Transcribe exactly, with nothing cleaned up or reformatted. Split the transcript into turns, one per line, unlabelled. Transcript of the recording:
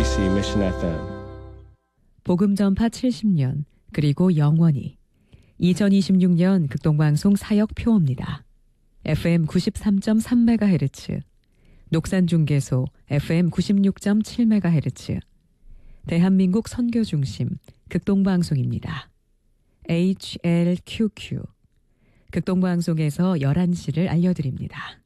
케이비씨 Mission 에프엠.
복음 전파 칠십 년 그리고 영원히 이천이십육 년 극동방송 사역 표어입니다. 에프엠 구십삼 점 삼 메가헤르츠, 녹산중계소 에프엠 구십육 점 칠 메가헤르츠, 대한민국 선교중심 극동방송입니다. 에이치엘큐큐 극동방송에서 열한 시를 알려드립니다.